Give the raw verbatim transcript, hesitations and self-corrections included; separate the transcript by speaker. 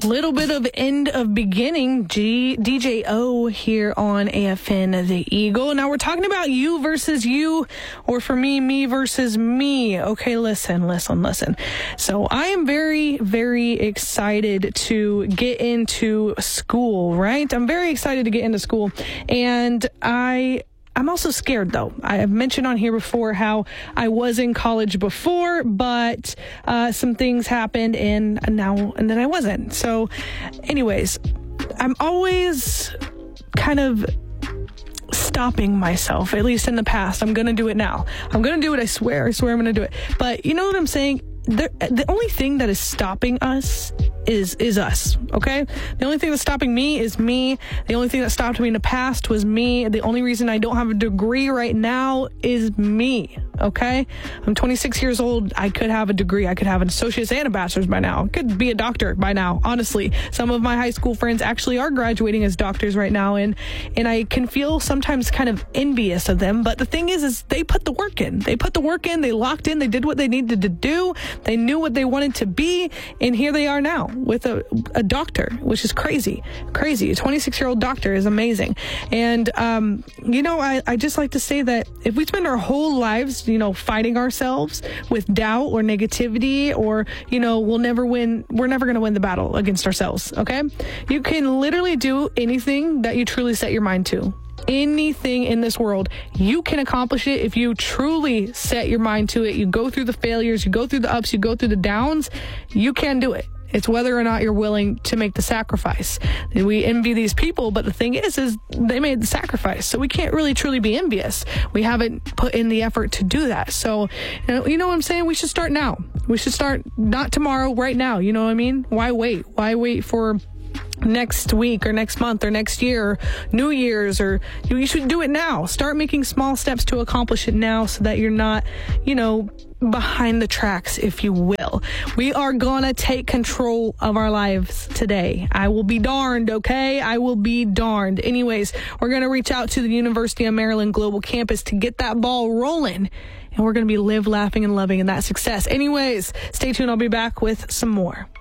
Speaker 1: little bit of end of beginning. G- D J O here on A F N The Eagle. Now we're talking about you versus you, or for me, me versus me. Okay, listen, listen, listen. So I am very, very excited to get into school, right? I'm very excited to get into school. And I... I'm also scared, though. I have mentioned on here before how I was in college before, but uh, some things happened, and now and then I wasn't. So, anyways, I'm always kind of stopping myself, at least in the past. I'm going to do it now. I'm going to do it. I swear. I swear I'm going to do it. But you know what I'm saying? The, the only thing that is stopping us is is us, okay? The only thing that's stopping me is me. The only thing that stopped me in the past was me. The only reason I don't have a degree right now is me, okay? I'm twenty-six years old. I could have a degree. I could have an associate's and a bachelor's by now. I could be a doctor by now, honestly. Some of my high school friends actually are graduating as doctors right now, and and I can feel sometimes kind of envious of them. But the thing is, is they put the work in. They put the work in. They locked in. They did what they needed to do. They knew what they wanted to be, and here they are now with a, a doctor, which is crazy. Crazy. A twenty-six-year-old doctor is amazing. And, um, you know, I, I just like to say that if we spend our whole lives, you know, fighting ourselves with doubt or negativity, or, you know, we'll never win, we're never going to win the battle against ourselves, okay? You can literally do anything that you truly set your mind to. Anything in this world, you can accomplish it if you truly set your mind to it. You go through the failures, you go through the ups, you go through the downs, you can do it. It's whether or not you're willing to make the sacrifice. We envy these people, but the thing is, is they made the sacrifice. So we can't really truly be envious. We haven't put in the effort to do that. So, you know, you know what I'm saying? We should start now. We should start not tomorrow, right now. You know what I mean? Why wait? Why wait for next week or next month or next year, or New Year's, or you should do it now. Start making small steps to accomplish it now so that you're not, you know, behind the tracks, if you will. We are gonna take control of our lives today. I will be darned, okay? I will be darned. Anyways, we're gonna reach out to the University of Maryland Global Campus to get that ball rolling, and we're gonna be live, laughing, and loving in that success. Anyways, stay tuned. I'll be back with some more.